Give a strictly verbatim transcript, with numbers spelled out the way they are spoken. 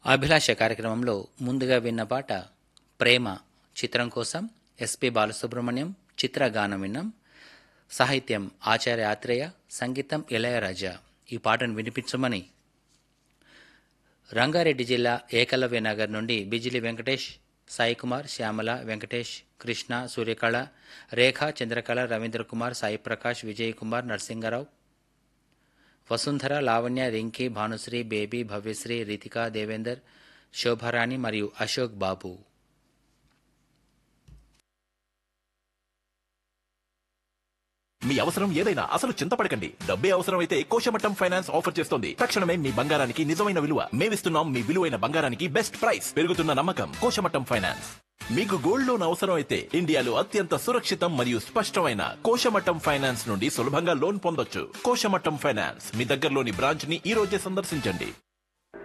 అభిలాష కార్యక్రమంలో ముందుగా విన్న పాట ప్రేమ చిత్రం కోసం ఎస్పి బాలసుబ్రహ్మణ్యం చిత్రగానం విన్నాం. సాహిత్యం ఆచార్య ఆత్రేయ, సంగీతం ఇళయరాజా. ఈ పాటను వినిపించమని రంగారెడ్డి జిల్లా ఏకలవ్య నగర్ నుండి బిజిలి వెంకటేష్, సాయికుమార్, శ్యామల, వెంకటేష్, కృష్ణ, సూర్యకళ, రేఖ, చంద్రకళ, రవీంద్ర కుమార్, సాయి ప్రకాష్, విజయ్ కుమార్, నరసింగరావు, వసుంధర, లావణ్య, రింకీ, భానుశ్రీ, బేబీ, భవ్యశ్రీ, రితిక, దేవేందర్, శోభారాణి మరియు అశోక్ బాబు. మీ అవసరం ఏదైనా అసలు చింతపడకండి. డబ్బే అవసరమైతే కోశమట్టం ఫైనాన్స్ ఆఫర్ చేస్తోంది. తక్షణమే మీ బంగారానికి నిజమైన విలువ మేమిస్తున్నాం. మీ విలువైన బంగారానికి బెస్ట్ ప్రైస్. పెరుగుతున్న నమ్మకం కోశమట్టం ఫైనాన్స్. మీకు గోల్డ్ లోన్ అవసరం అయితే ఇండియాలో అత్యంత సురక్షితం మరియు స్పష్టమైన కోశమట్టం ఫైనాన్స్ నుండి సులభంగా లోన్ పొందొచ్చు. కోశమట్టం ఫైనాన్స్ మీ దగ్గరలోని బ్రాంచ్ ని ఈ రోజే సందర్శించండి.